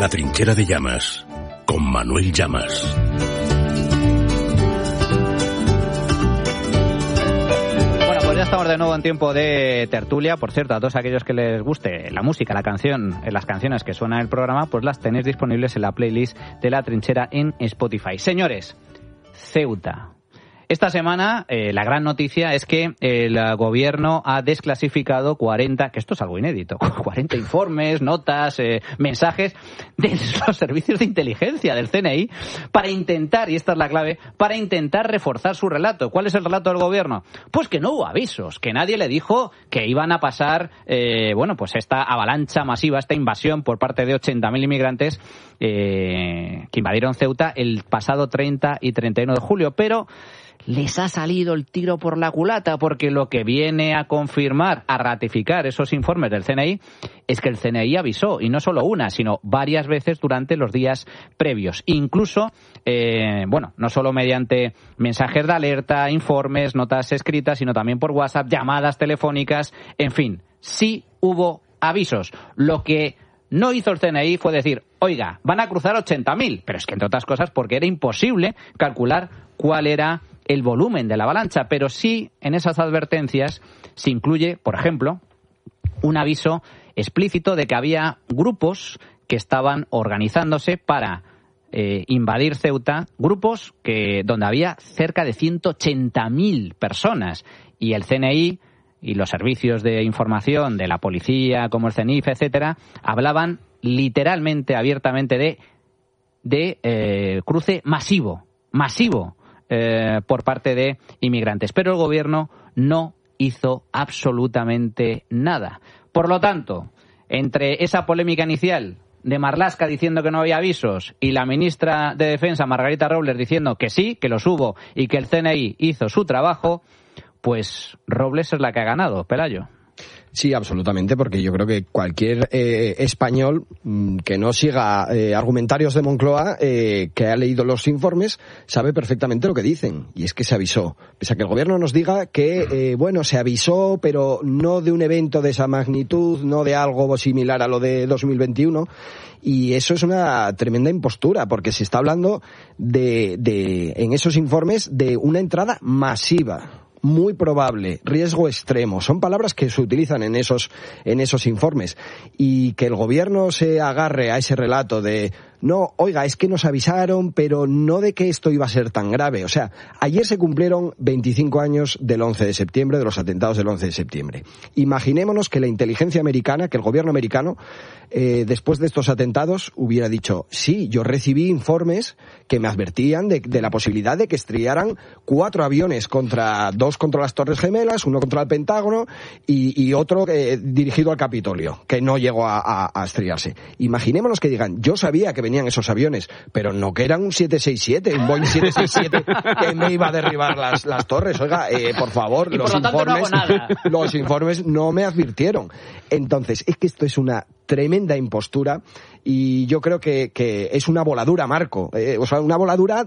La trinchera de Llamas, con Manuel Llamas. Estamos de nuevo en tiempo de tertulia. Por cierto, a todos aquellos que les guste la música, la canción, las canciones que suenan en el programa, pues las tenéis disponibles en la playlist de La Trinchera en Spotify. Señores, Ceuta. Esta semana la gran noticia es que el gobierno ha desclasificado 40, que esto es algo inédito, 40 informes, notas, mensajes de los servicios de inteligencia del CNI para intentar, y esta es la clave, para intentar reforzar su relato. ¿Cuál es el relato del gobierno? Pues que no hubo avisos, que nadie le dijo que iban a pasar, pues esta avalancha masiva, esta invasión por parte de 80.000 inmigrantes que invadieron Ceuta el pasado 30 y 31 de julio, pero les ha salido el tiro por la culata, porque lo que viene a confirmar, a ratificar esos informes del CNI, es que el CNI avisó, y no solo una, sino varias veces durante los días previos. Incluso, no solo mediante mensajes de alerta, informes, notas escritas, sino también por WhatsApp, llamadas telefónicas, en fin, sí hubo avisos. Lo que no hizo el CNI fue decir, oiga, van a cruzar 80.000, pero es que entre otras cosas porque era imposible calcular cuál era el volumen de la avalancha, pero sí en esas advertencias se incluye, por ejemplo, un aviso explícito de que había grupos que estaban organizándose para invadir Ceuta, grupos donde había cerca de 180.000 personas, y el CNI y los servicios de información de la policía, como el CENIF, etcétera, hablaban literalmente, abiertamente de cruce masivo por parte de inmigrantes. Pero el gobierno no hizo absolutamente nada. Por lo tanto, entre esa polémica inicial de Marlaska diciendo que no había avisos y la ministra de Defensa, Margarita Robles, diciendo que sí, que los hubo y que el CNI hizo su trabajo, pues Robles es la que ha ganado, Pelayo. Sí, absolutamente, porque yo creo que cualquier español que no siga argumentarios de Moncloa, que ha leído los informes, sabe perfectamente lo que dicen. Y es que se avisó. Pese a que el gobierno nos diga que, se avisó, pero no de un evento de esa magnitud, no de algo similar a lo de 2021. Y eso es una tremenda impostura, porque se está hablando en esos informes de una entrada masiva. Muy probable, riesgo extremo, son palabras que se utilizan en esos informes, y que el gobierno se agarre a ese relato de no, oiga, es que nos avisaron, pero no de que esto iba a ser tan grave. O sea, ayer se cumplieron 25 años del 11 de septiembre, de los atentados del 11 de septiembre. Imaginémonos que la inteligencia americana, que el gobierno americano, después de estos atentados, hubiera dicho, sí, yo recibí informes que me advertían de la posibilidad de que estrellaran 4 aviones, 2 contra las Torres Gemelas, 1 contra el Pentágono y otro dirigido al Capitolio, que no llegó a estrellarse. Imaginémonos que digan, yo sabía que venían esos aviones, pero no que eran un 767, un Boeing 767 que me iba a derribar las torres. Oiga, por favor, los informes no me advirtieron. Entonces, es que esto es una tremenda impostura, y yo creo que es una voladura, Marco. Una voladura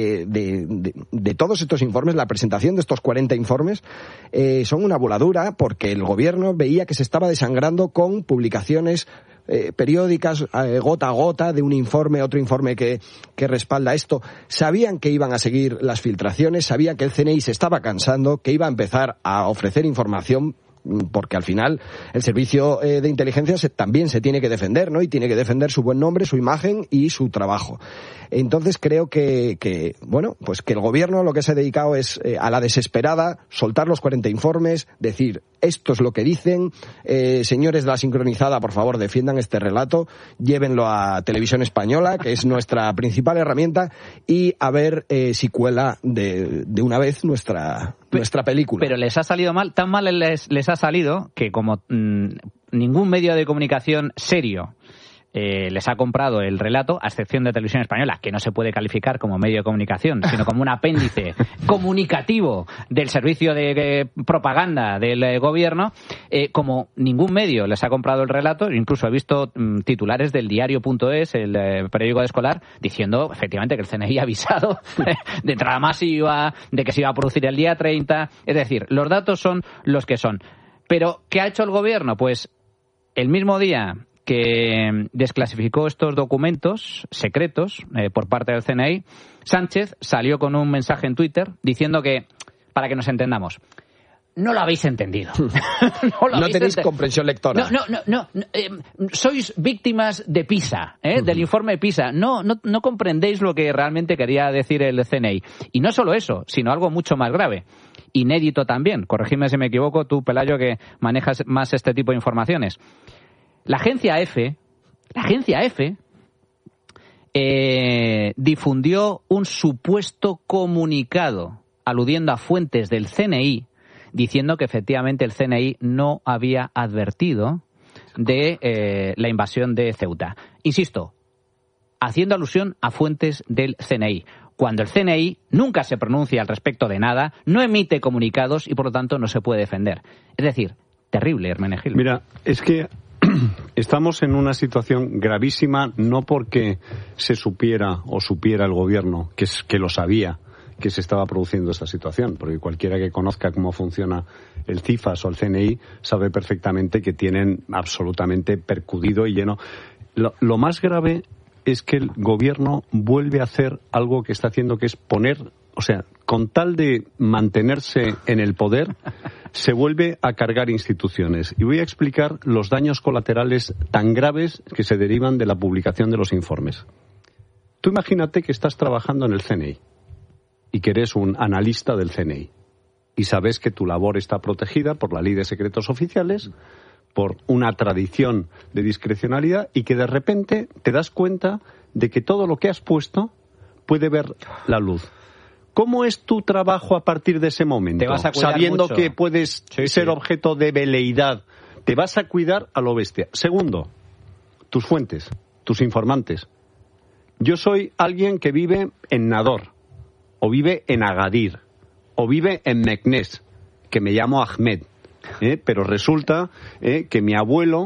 de todos estos informes. La presentación de estos 40 informes son una voladura, porque el gobierno veía que se estaba desangrando con publicaciones periódicas, gota a gota, de un informe, otro informe que respalda esto. Sabían que iban a seguir las filtraciones, sabían que el CNI se estaba cansando, que iba a empezar a ofrecer información, porque al final el servicio de inteligencia también se tiene que defender, ¿no? Y tiene que defender su buen nombre, su imagen y su trabajo. Entonces creo que el gobierno lo que se ha dedicado es a la desesperada, soltar los 40 informes, decir, esto es lo que dicen, señores de la sincronizada, por favor, defiendan este relato, llévenlo a Televisión Española, que es nuestra principal herramienta, y a ver si cuela de una vez nuestra película. Pero les ha salido mal, tan mal les ha salido que como ningún medio de comunicación serio les ha comprado el relato, a excepción de Televisión Española, que no se puede calificar como medio de comunicación, sino como un apéndice comunicativo del servicio de propaganda del gobierno, como ningún medio les ha comprado el relato. Incluso he visto titulares del diario.es, el periódico de escolar, diciendo efectivamente que el CNI ha avisado de entrada masiva, de que se iba a producir el día 30. Es decir, los datos son los que son. Pero, ¿qué ha hecho el gobierno? Pues el mismo día que desclasificó estos documentos secretos por parte del CNI, Sánchez salió con un mensaje en Twitter diciendo que, para que nos entendamos, no lo habéis entendido. No tenéis comprensión lectora. No. Sois víctimas de PISA, del informe PISA. No comprendéis lo que realmente quería decir el CNI. Y no solo eso, sino algo mucho más grave. Inédito también. Corregidme si me equivoco, tú, Pelayo, que manejas más este tipo de informaciones. La agencia EFE difundió un supuesto comunicado aludiendo a fuentes del CNI, diciendo que efectivamente el CNI no había advertido de la invasión de Ceuta. Insisto, haciendo alusión a fuentes del CNI, cuando el CNI nunca se pronuncia al respecto de nada, no emite comunicados y por lo tanto no se puede defender. Es decir, terrible, Hermenegildo. Mira, es que estamos en una situación gravísima, no porque se supiera el gobierno, que lo sabía, que se estaba produciendo esta situación, porque cualquiera que conozca cómo funciona el CIFAS o el CNI sabe perfectamente que tienen absolutamente percudido y lleno. Lo más grave es que el gobierno vuelve a hacer algo que está haciendo, que es poner, o sea, con tal de mantenerse en el poder, se vuelve a cargar instituciones. Y voy a explicar los daños colaterales tan graves que se derivan de la publicación de los informes. Tú imagínate que estás trabajando en el CNI y que eres un analista del CNI y sabes que tu labor está protegida por la Ley de Secretos Oficiales, por una tradición de discrecionalidad, y que de repente te das cuenta de que todo lo que has puesto puede ver la luz. ¿Cómo es tu trabajo a partir de ese momento? Te vas a cuidar sabiendo mucho. Que puedes ser objeto de veleidad. Te vas a cuidar a lo bestia. Segundo, tus fuentes, tus informantes. Yo soy alguien que vive en Nador, o vive en Agadir, o vive en Meknès, que me llamo Ahmed. Pero resulta que mi abuelo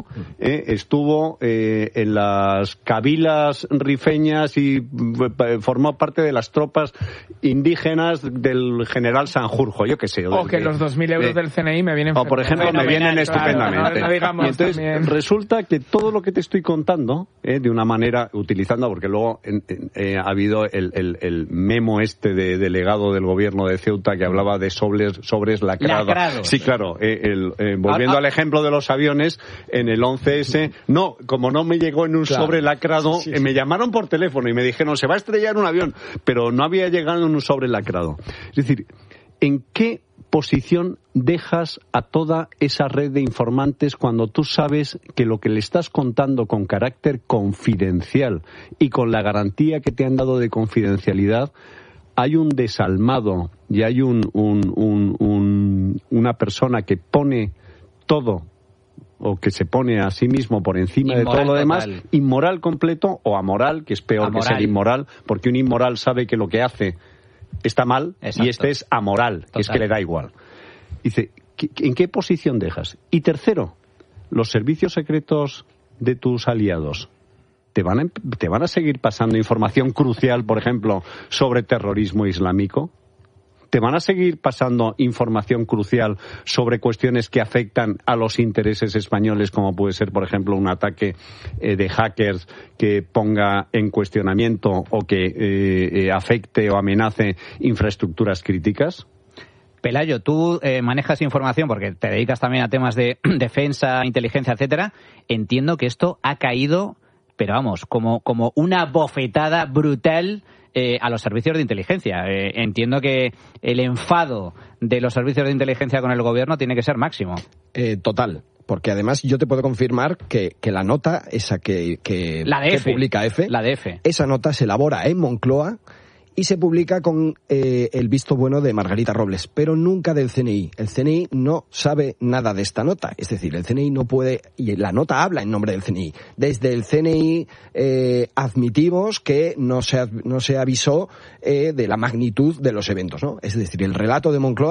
estuvo en las cabilas rifeñas y formó parte de las tropas indígenas del general Sanjurjo, yo qué sé. O que los 2.000 euros del CNI me vienen... O por ejemplo, me vienen estupendamente. No digamos, y entonces también. resulta que todo lo que te estoy contando, de una manera, utilizando, porque luego ha habido el memo de delegado del gobierno de Ceuta que hablaba de sobres lacrados. Sí, claro. Volviendo al ejemplo de los aviones, en el 11S, como no me llegó en un sobre lacrado, me llamaron por teléfono y me dijeron, se va a estrellar un avión, pero no había llegado en un sobre lacrado. Es decir, ¿en qué posición dejas a toda esa red de informantes cuando tú sabes que lo que le estás contando con carácter confidencial y con la garantía que te han dado de confidencialidad, hay un desalmado y hay una persona que pone todo, o que se pone a sí mismo por encima de todo lo demás, inmoral completo, o amoral, que es peor que ser inmoral, porque un inmoral sabe que lo que hace está mal. Exacto. Y este es amoral, que es que le da igual. Dice, ¿en qué posición dejas? Y tercero, los servicios secretos de tus aliados te van a seguir pasando información crucial, por ejemplo, sobre terrorismo islámico. Te van a seguir pasando información crucial sobre cuestiones que afectan a los intereses españoles, como puede ser, por ejemplo, un ataque de hackers que ponga en cuestionamiento o que afecte o amenace infraestructuras críticas. Pelayo, tú manejas información porque te dedicas también a temas de defensa, inteligencia, etcétera. Entiendo que esto ha caído, pero vamos, como una bofetada brutal a los servicios de inteligencia. Entiendo que el enfado de los servicios de inteligencia con el gobierno tiene que ser máximo. Total. Porque además yo te puedo confirmar que la nota esa que publica EFE, la de EFE, esa nota se elabora en Moncloa y se publica con el visto bueno de Margarita Robles, pero nunca del CNI. El CNI no sabe nada de esta nota. Es decir, el CNI no puede, y la nota habla en nombre del CNI. Desde el CNI admitimos que no se avisó de la magnitud de los eventos, ¿no? Es decir, el relato de Moncloa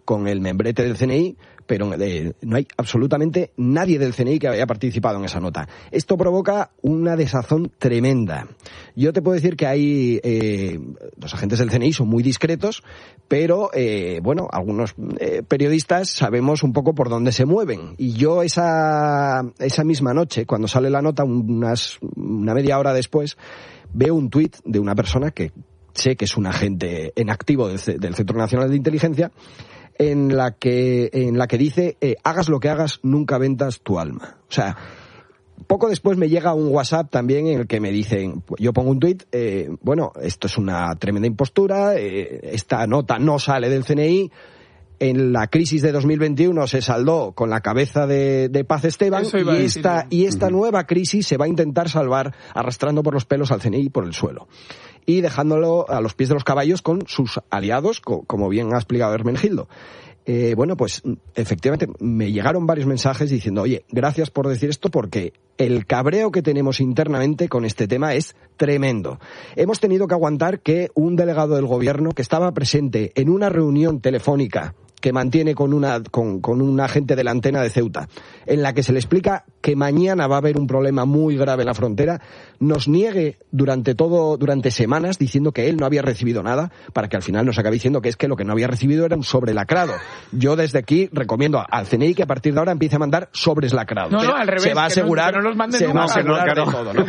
con el membrete del CNI, pero no hay absolutamente nadie del CNI que haya participado en esa nota. Esto provoca una desazón tremenda. Yo te puedo decir que hay los agentes del CNI son muy discretos, pero bueno, algunos periodistas sabemos un poco por dónde se mueven. Y yo esa misma noche, cuando sale la nota, una media hora después, veo un tuit de una persona que sé que es un agente en activo del Centro Nacional de Inteligencia, en la que dice, hagas lo que hagas, nunca vendas tu alma. O sea, poco después me llega un WhatsApp también en el que me dicen, yo pongo un tuit, bueno, esto es una tremenda impostura, esta nota no sale del CNI, en la crisis de 2021 se saldó con la cabeza de Paz Esteban, y esta nueva crisis se va a intentar salvar arrastrando por los pelos al CNI por el suelo y dejándolo a los pies de los caballos con sus aliados, como bien ha explicado Hermenegildo. Bueno, pues efectivamente me llegaron varios mensajes diciendo, oye, gracias por decir esto porque el cabreo que tenemos internamente con este tema es tremendo. Hemos tenido que aguantar que un delegado del gobierno que estaba presente en una reunión telefónica que mantiene con un agente de la antena de Ceuta, en la que se le explica que mañana va a haber un problema muy grave en la frontera, nos niegue durante semanas diciendo que él no había recibido nada, para que al final nos acabe diciendo que es que lo que no había recibido era un sobre lacrado. Yo desde aquí recomiendo al CNI que a partir de ahora empiece a mandar sobres lacrados. No, al revés. Se va a asegurar, que no los manden se nunca. va a asegurar de todo, ¿no?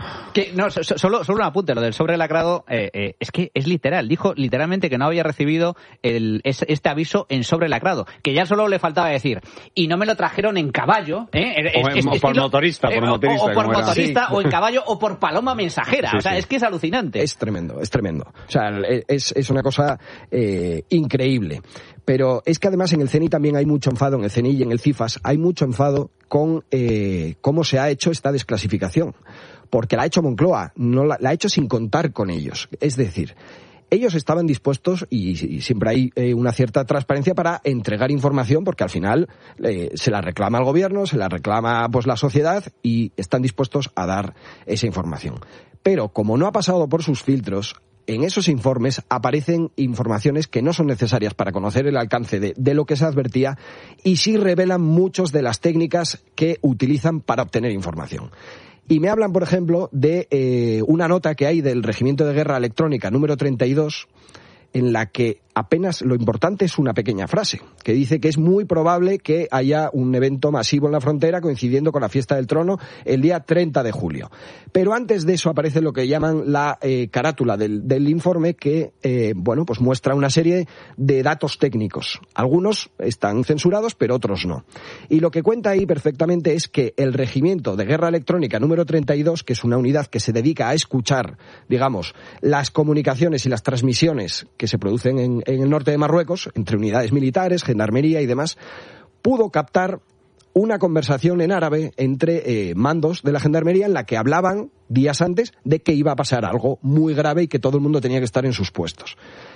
Solo un apunte, lo del sobre lacrado, es que es literal. Dijo literalmente que no había recibido este aviso en sobre lacrado, que ya solo le faltaba decir, y no me lo trajeron en caballo, o por motorista, o en caballo, o por paloma mensajera. Sí, o sea, sí. es que es alucinante. Es tremendo. O sea, es una cosa increíble. Pero es que además en el CNI también hay mucho enfado, en el CNI y en el CIFAS hay mucho enfado con cómo se ha hecho esta desclasificación. Porque la ha hecho Moncloa, no la ha hecho sin contar con ellos. Es decir, ellos estaban dispuestos, y siempre hay una cierta transparencia para entregar información, porque al final se la reclama el gobierno, se la reclama pues la sociedad, y están dispuestos a dar esa información. Pero como no ha pasado por sus filtros, en esos informes aparecen informaciones que no son necesarias para conocer el alcance de lo que se advertía, y sí revelan muchas de las técnicas que utilizan para obtener información. Y me hablan, por ejemplo, de una nota que hay del Regimiento de Guerra Electrónica número 32, en la que apenas lo importante es una pequeña frase, que dice que es muy probable que haya un evento masivo en la frontera coincidiendo con la fiesta del trono el día 30 de julio. Pero antes de eso aparece lo que llaman la carátula del informe, que bueno, pues muestra una serie de datos técnicos. Algunos están censurados, pero otros no. Y lo que cuenta ahí perfectamente es que el Regimiento de Guerra Electrónica número 32, que es una unidad que se dedica a escuchar, digamos, las comunicaciones y las transmisiones que se producen en el norte de Marruecos, entre unidades militares, gendarmería y demás, pudo captar una conversación en árabe entre mandos de la gendarmería en la que hablaban días antes de que iba a pasar algo muy grave y que todo el mundo tenía que estar en sus puestos.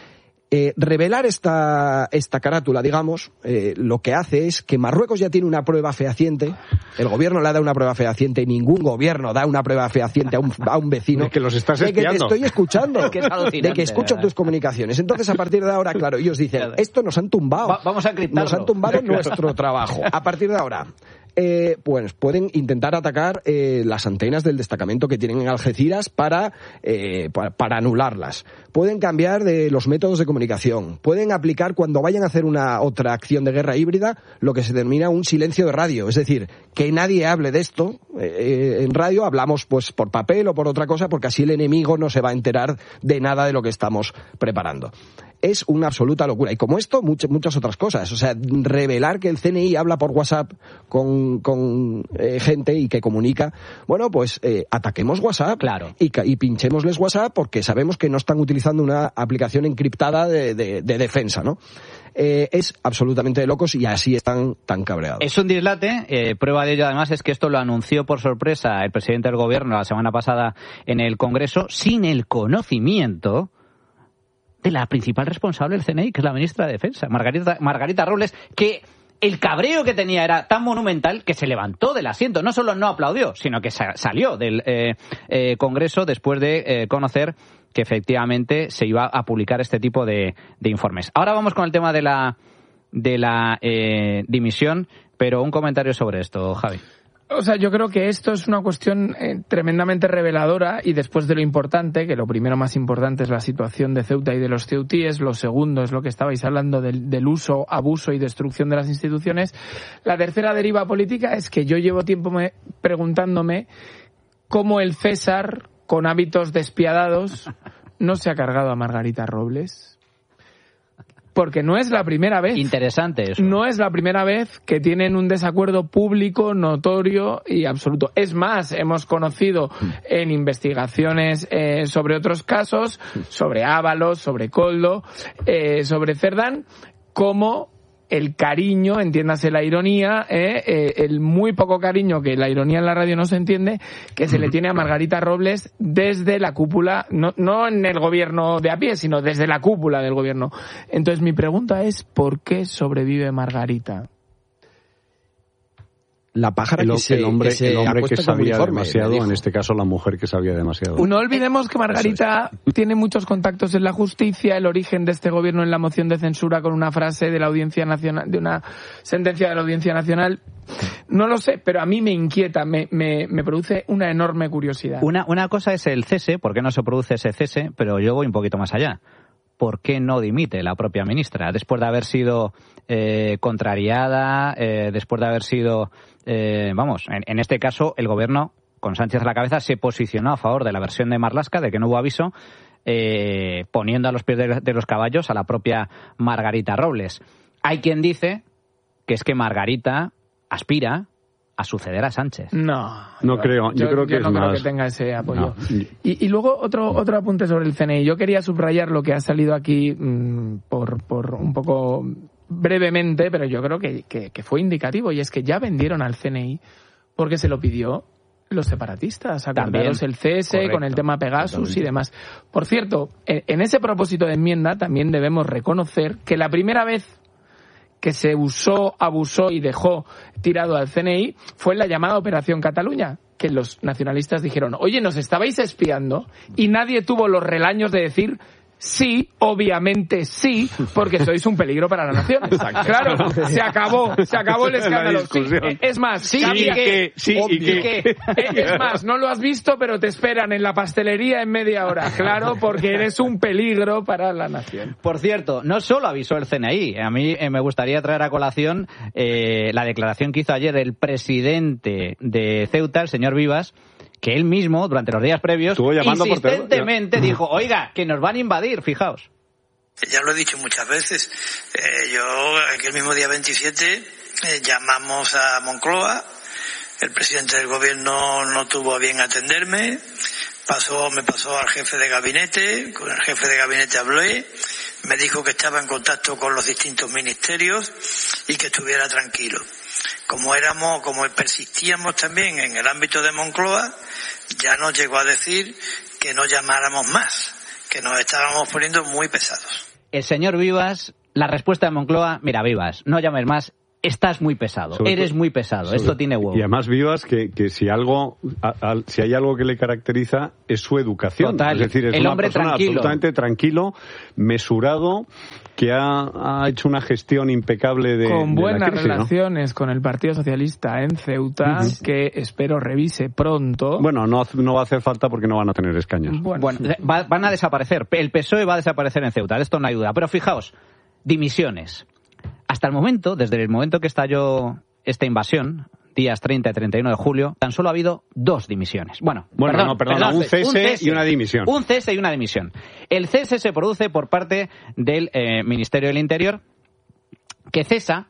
Revelar esta carátula, digamos, lo que hace es que Marruecos ya tiene una prueba fehaciente, el gobierno le ha dado una prueba fehaciente, y ningún gobierno da una prueba fehaciente a un vecino, de que los estás de que te espiando. estoy escuchando, de que escucho tus comunicaciones. Entonces, a partir de ahora, claro, ellos dicen, esto nos han tumbado, vamos a encriptarlo. nos han tumbado nuestro trabajo. A partir de ahora, pues pueden intentar atacar las antenas del destacamento que tienen en Algeciras para anularlas. Pueden cambiar de los métodos de comunicación. Pueden aplicar, cuando vayan a hacer otra acción de guerra híbrida, lo que se denomina un silencio de radio. Es decir, que nadie hable de esto en radio, hablamos pues por papel o por otra cosa, porque así el enemigo no se va a enterar de nada de lo que estamos preparando. Es una absoluta locura. Y como esto, muchas otras cosas. O sea, revelar que el CNI habla por WhatsApp con gente y que comunica. Bueno, pues ataquemos WhatsApp. Claro. Y pinchémosles WhatsApp, porque sabemos que no están utilizando una aplicación encriptada de defensa, ¿no? Es absolutamente de locos, y así están tan cabreados. Es un dislate. Prueba de ello, además, es que esto lo anunció por sorpresa el presidente del gobierno la semana pasada en el Congreso, sin el conocimiento de la principal responsable del CNI, que es la ministra de Defensa, Margarita Robles, que el cabreo que tenía era tan monumental que se levantó del asiento. No solo no aplaudió, sino que salió del Congreso después de conocer que efectivamente se iba a publicar este tipo de informes. Ahora vamos con el tema de la de la dimisión, pero un comentario sobre esto, Javi. O sea, yo creo que esto es una cuestión tremendamente reveladora, y después de lo importante, que lo primero más importante es la situación de Ceuta y de los ceutíes, lo segundo es lo que estabais hablando del uso, abuso y destrucción de las instituciones, la tercera deriva política es que yo llevo tiempo preguntándome cómo el César, con hábitos despiadados, no se ha cargado a Margarita Robles. Porque no es la primera vez. Interesante eso. No es la primera vez que tienen un desacuerdo público, notorio y absoluto. Es más, hemos conocido en investigaciones sobre otros casos, sobre Ábalos, sobre Koldo, sobre Cerdán, cómo el cariño, entiéndase la ironía, el muy poco cariño, que la ironía en la radio no se entiende, que se le tiene a Margarita Robles desde la cúpula, no en el gobierno de a pie, sino desde la cúpula del gobierno. Entonces mi pregunta es, ¿por qué sobrevive Margarita? La pájara el hombre que sabía demasiado, en este caso la mujer que sabía demasiado. No olvidemos que Margarita tiene muchos contactos en la justicia, el origen de este gobierno en la moción de censura con una frase de la Audiencia Nacional, de una sentencia de la Audiencia Nacional. No lo sé, pero a mí me inquieta, me produce una enorme curiosidad. Una cosa es el cese, ¿por qué no se produce ese cese? Pero yo voy un poquito más allá. ¿Por qué no dimite la propia ministra? Después de haber sido contrariada, después de haber sido... en este caso, el gobierno, con Sánchez a la cabeza, se posicionó a favor de la versión de Marlaska, de que no hubo aviso, poniendo a los pies de los caballos a la propia Margarita Robles. Hay quien dice que es que Margarita aspira a suceder a Sánchez. No creo. Yo creo que no creo que tenga ese apoyo. Y luego otro apunte sobre el CNI. Yo quería subrayar lo que ha salido aquí por un poco brevemente, pero yo creo que fue indicativo, y es que ya vendieron al CNI porque se lo pidió los separatistas, acordaros el CS, correcto, con el tema Pegasus y demás. Por cierto, en ese propósito de enmienda también debemos reconocer que la primera vez que se usó, abusó y dejó tirado al CNI fue en la llamada Operación Cataluña, que los nacionalistas dijeron, oye, nos estabais espiando, y nadie tuvo los relaños de decir, sí, obviamente sí, porque sois un peligro para la nación. Exacto. Claro, se acabó el escándalo. Sí, es más, es más, no lo has visto, pero te esperan en la pastelería en media hora. Claro, porque eres un peligro para la nación. Por cierto, no solo avisó el CNI, a mí me gustaría traer a colación la declaración que hizo ayer el presidente de Ceuta, el señor Vivas, que él mismo, durante los días previos, insistentemente dijo, oiga, que nos van a invadir, fijaos. Ya lo he dicho muchas veces. Yo, aquel mismo día 27, llamamos a Moncloa. El presidente del gobierno no tuvo a bien atenderme. Me pasó al jefe de gabinete. Con el jefe de gabinete hablé. Me dijo que estaba en contacto con los distintos ministerios y que estuviera tranquilo. Como persistíamos también en el ámbito de Moncloa, ya nos llegó a decir que no llamáramos más, que nos estábamos poniendo muy pesados. El señor Vivas, la respuesta de Moncloa, mira, Vivas, no llames más, estás muy pesado, eres muy pesado, esto tiene huevo. Y además Vivas, que si hay algo que le caracteriza es su educación. Total. Es decir, es el una hombre persona absolutamente tranquilo, mesurado, que ha hecho una gestión impecable de con buenas crisis, relaciones, ¿no?, con el Partido Socialista en Ceuta, que espero revise pronto. Bueno, no va a hacer falta porque no van a tener escaños. Bueno, van a desaparecer. El PSOE va a desaparecer en Ceuta, de esto no hay duda. Pero fijaos, dimisiones. Hasta el momento, desde el momento que estalló esta invasión, días 30 y 31 de julio, tan solo ha habido 2 dimisiones. Perdón, un cese y una dimisión. Un cese y una dimisión. El cese se produce por parte del Ministerio del Interior, que cesa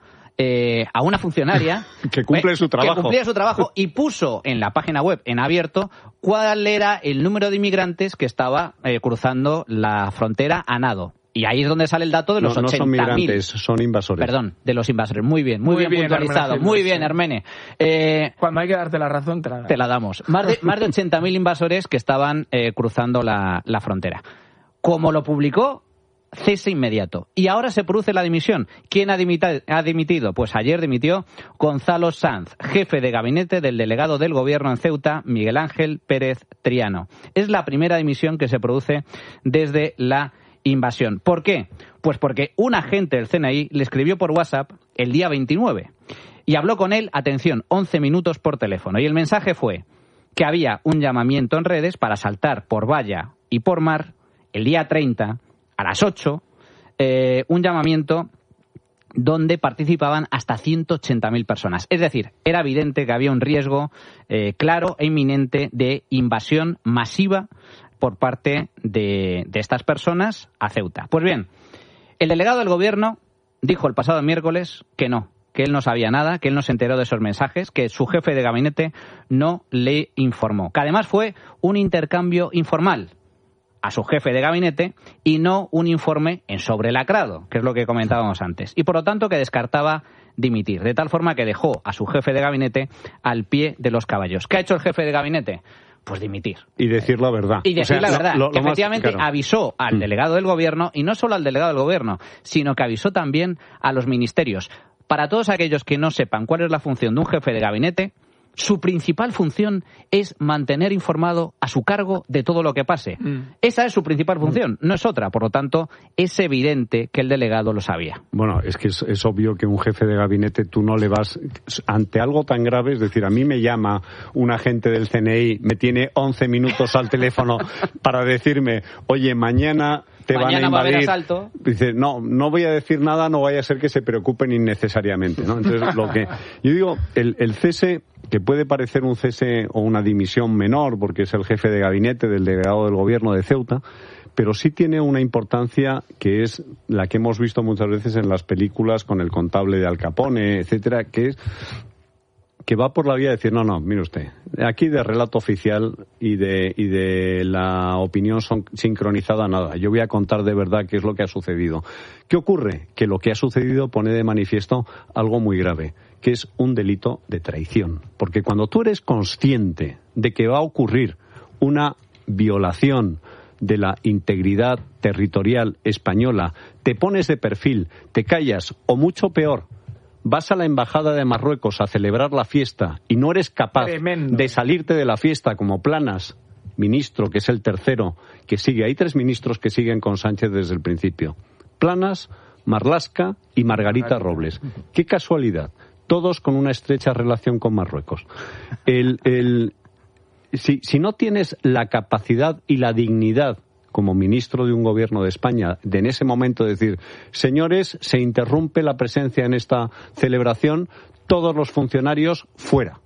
a una funcionaria que cumplía su trabajo y puso en la página web en abierto cuál era el número de inmigrantes que estaba cruzando la frontera a nado. Y ahí es donde sale el dato de los 80.000. No son migrantes, son invasores. Perdón, de los invasores. Muy bien puntualizado. Muy bien, Hermene. Cuando hay que darte la razón, te la damos. Más de 80.000 invasores que estaban cruzando la frontera. Como lo publicó, cese inmediato. Y ahora se produce la dimisión. ¿Quién ha dimitido? Pues ayer dimitió Gonzalo Sanz, jefe de gabinete del delegado del gobierno en Ceuta, Miguel Ángel Pérez Triano. Es la primera dimisión que se produce desde la invasión. ¿Por qué? Pues porque un agente del CNI le escribió por WhatsApp el día 29 y habló con él, atención, 11 minutos por teléfono. Y el mensaje fue que había un llamamiento en redes para saltar por valla y por mar el día 30 a las 8, un llamamiento donde participaban hasta 180.000 personas. Es decir, era evidente que había un riesgo claro e inminente de invasión masiva por parte de estas personas a Ceuta. Pues bien, el delegado del gobierno dijo el pasado miércoles que no, que él no sabía nada, que él no se enteró de esos mensajes, que su jefe de gabinete no le informó. Que además fue un intercambio informal a su jefe de gabinete y no un informe ensobrelacrado, que es lo que comentábamos antes. Y por lo tanto que descartaba dimitir, de tal forma que dejó a su jefe de gabinete al pie de los caballos. ¿Qué ha hecho el jefe de gabinete? Pues dimitir. Y decir la verdad. Y decir la verdad, que efectivamente más, claro, avisó al delegado del gobierno, y no solo al delegado del gobierno, sino que avisó también a los ministerios. Para todos aquellos que no sepan cuál es la función de un jefe de gabinete, su principal función es mantener informado a su cargo de todo lo que pase. Esa es su principal función, no es otra. Por lo tanto, es evidente que el delegado lo sabía. Bueno, es que es obvio que un jefe de gabinete tú no le vas ante algo tan grave. Es decir, a mí me llama un agente del CNI, me tiene 11 minutos al teléfono para decirme, oye, mañana te van a invadir. Va a haber asalto. Dice, no voy a decir nada, no vaya a ser que se preocupen innecesariamente, ¿no? Entonces, lo que yo digo, el cese, que puede parecer un cese o una dimisión menor, porque es el jefe de gabinete del delegado del gobierno de Ceuta, pero sí tiene una importancia que es la que hemos visto muchas veces en las películas con el contable de Al Capone, etcétera, que es que va por la vía de decir, no, mire usted, aquí de relato oficial y de la opinión sincronizada nada. Yo voy a contar de verdad qué es lo que ha sucedido. ¿Qué ocurre? Que lo que ha sucedido pone de manifiesto algo muy grave, que es un delito de traición. Porque cuando tú eres consciente de que va a ocurrir una violación de la integridad territorial española, te pones de perfil, te callas, o mucho peor, vas a la embajada de Marruecos a celebrar la fiesta y no eres capaz de salirte de la fiesta como Planas, ministro, que es el tercero que sigue. Hay 3 ministros que siguen con Sánchez desde el principio. Planas, Marlaska y Margarita Robles. Qué casualidad. Todos con una estrecha relación con Marruecos. Si no tienes la capacidad y la dignidad como ministro de un gobierno de España, de en ese momento decir, señores, se interrumpe la presencia en esta celebración, todos los funcionarios fuera.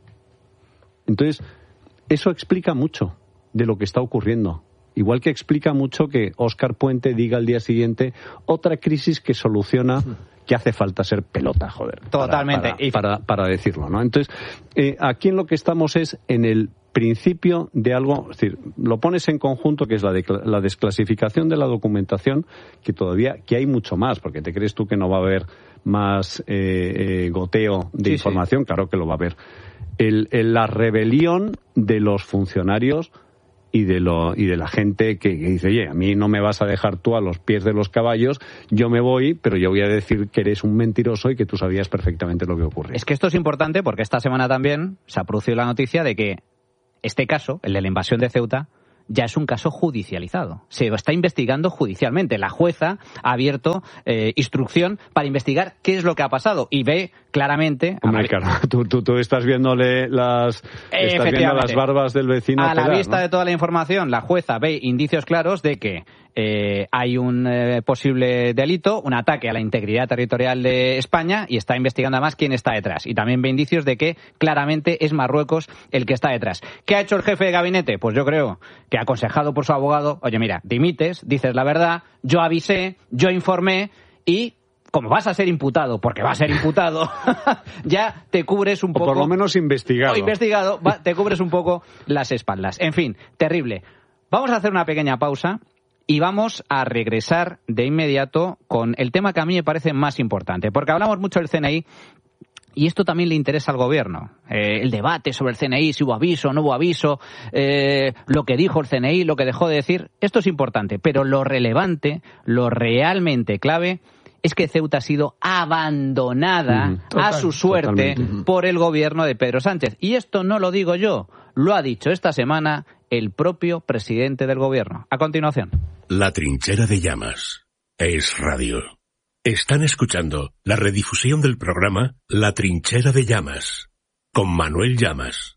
Entonces, eso explica mucho de lo que está ocurriendo. Igual que explica mucho que Óscar Puente diga al día siguiente otra crisis que soluciona, que hace falta ser pelota, joder. Totalmente. Para decirlo, ¿no? Entonces, aquí en lo que estamos es en el principio de algo, es decir, lo pones en conjunto, que es la desclasificación de la documentación, que hay mucho más, porque te crees tú que no va a haber más goteo de información, sí. Claro que lo va a haber. La rebelión de los funcionarios y de la gente que dice, oye, a mí no me vas a dejar tú a los pies de los caballos, yo me voy, pero yo voy a decir que eres un mentiroso y que tú sabías perfectamente lo que ocurría. Es que esto es importante porque esta semana también se ha producido la noticia de que este caso, el de la invasión de Ceuta, ya es un caso judicializado. Se está investigando judicialmente. La jueza ha abierto instrucción para investigar qué es lo que ha pasado y ve claramente... Hombre, claro, tú estás viéndole las barbas del vecino. A la vista, ¿no?, de toda la información, la jueza ve indicios claros de que hay un posible delito, un ataque a la integridad territorial de España, y está investigando además quién está detrás. Y también ve indicios de que claramente es Marruecos el que está detrás. ¿Qué ha hecho el jefe de gabinete? Pues yo creo que, aconsejado por su abogado, oye, mira, dimites, dices la verdad, yo avisé, yo informé, y como vas a ser imputado, porque vas a ser imputado, ya te cubres un poco... O por lo menos investigado. O investigado, te cubres un poco las espaldas. En fin, terrible. Vamos a hacer una pequeña pausa y vamos a regresar de inmediato con el tema que a mí me parece más importante, porque hablamos mucho del CNI, y esto también le interesa al gobierno. El debate sobre el CNI, si hubo aviso o no hubo aviso, lo que dijo el CNI, lo que dejó de decir, esto es importante, pero lo relevante, lo realmente clave, es que Ceuta ha sido abandonada a su suerte por el gobierno de Pedro Sánchez. Y esto no lo digo yo, lo ha dicho esta semana el propio presidente del gobierno. A continuación. La Trinchera de Llamas. Es radio. Están escuchando la redifusión del programa La Trinchera de Llamas, con Manuel Llamas.